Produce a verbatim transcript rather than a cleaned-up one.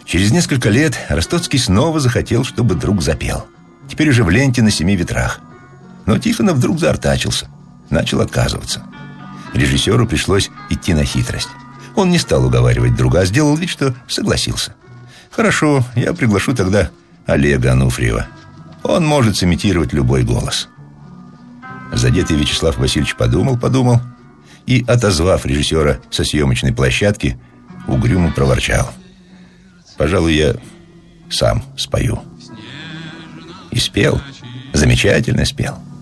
Через несколько лет Ростоцкий снова захотел, чтобы друг запел. Теперь уже в ленте «На семи ветрах». Но Тихонов вдруг заортачился, начал отказываться. Режиссеру пришлось идти на хитрость. Он не стал уговаривать друга, а сделал вид, что согласился. «Хорошо, я приглашу тогда Олега Ануфриева. Он может сымитировать любой голос». Задетый Вячеслав Васильевич подумал-подумал и, отозвав режиссера со съемочной площадки, угрюмо проворчал: «Пожалуй, я сам спою». И спел, замечательно спел.